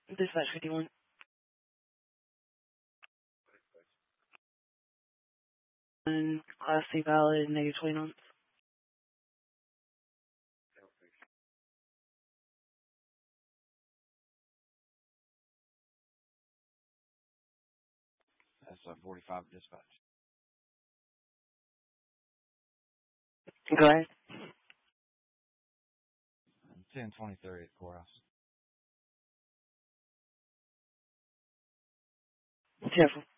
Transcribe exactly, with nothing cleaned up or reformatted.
Dispatch fifty-one. And Class C valid, negative twenty knots. That's a forty-five dispatch. Go ahead. ten twenty-three at the courthouse. Careful.